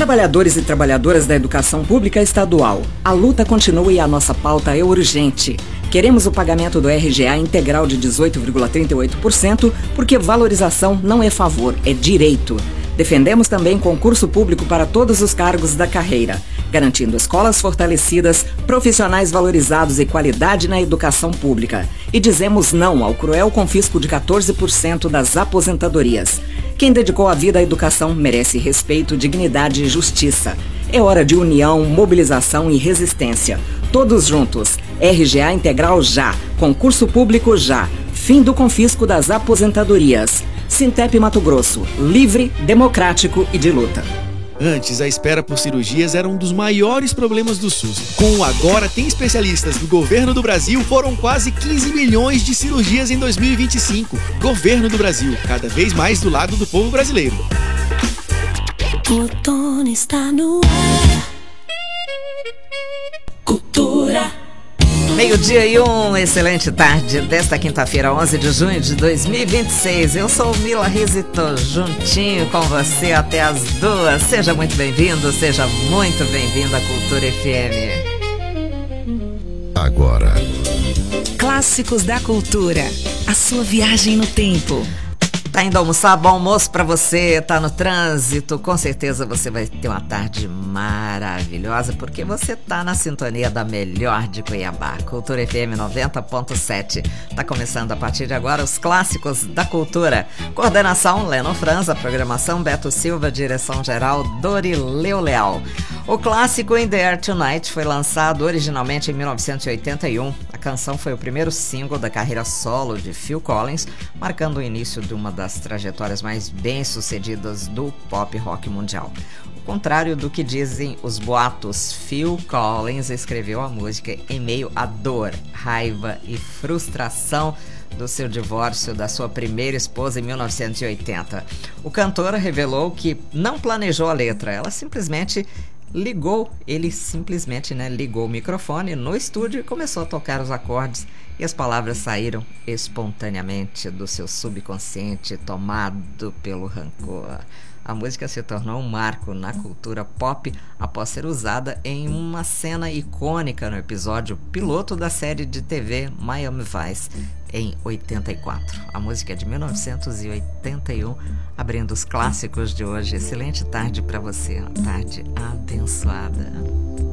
Trabalhadores e trabalhadoras da educação pública estadual, a luta continua e a nossa pauta é urgente. Queremos o pagamento do RGA integral de 18,38%, porque valorização não é favor, é direito. Defendemos também concurso público para todos os cargos da carreira, garantindo escolas fortalecidas, profissionais valorizados e qualidade na educação pública. E dizemos não ao cruel confisco de 14% das aposentadorias. Quem dedicou a vida à educação merece respeito, dignidade e justiça. É hora de união, mobilização e resistência. Todos juntos. RGA integral já. Concurso público já. Fim do confisco das aposentadorias. Sintep Mato Grosso. Livre, democrático e de luta. Antes, a espera por cirurgias era um dos maiores problemas do SUS. Com o Agora Tem Especialistas do Governo do Brasil, foram quase 15 milhões de cirurgias em 2025. Governo do Brasil, cada vez mais do lado do povo brasileiro. O outono está no ar. Cultura. Meio-dia e excelente tarde desta quinta-feira, 11 de junho de 2026. Eu sou Mila Rizito, juntinho com você até as 2. Seja muito bem-vindo, seja muito bem-vindo à Cultura FM. Agora, Clássicos da Cultura. A sua viagem no tempo. Tá indo almoçar? Bom almoço pra você, tá no trânsito, com certeza você vai ter uma tarde maravilhosa, porque você tá na sintonia da melhor de Cuiabá, Cultura FM 90.7. Tá começando a partir de agora os Clássicos da Cultura. Coordenação, Leno Franza, programação, Beto Silva, direção geral, Dorileu Leal. O clássico In The Air Tonight foi lançado originalmente em 1981. A canção foi o primeiro single da carreira solo de Phil Collins, marcando o início de uma das trajetórias mais bem-sucedidas do pop rock mundial. Ao contrário do que dizem os boatos, Phil Collins escreveu a música em meio à dor, raiva e frustração do seu divórcio da sua primeira esposa em 1980. O cantor revelou que não planejou a letra, ele simplesmente ligou o microfone no estúdio e começou a tocar os acordes, e as palavras saíram espontaneamente do seu subconsciente, tomado pelo rancor. A música se tornou um marco na cultura pop após ser usada em uma cena icônica no episódio piloto da série de TV Miami Vice, em 84. A música é de 1981, abrindo os clássicos de hoje. Excelente tarde para você, uma tarde abençoada.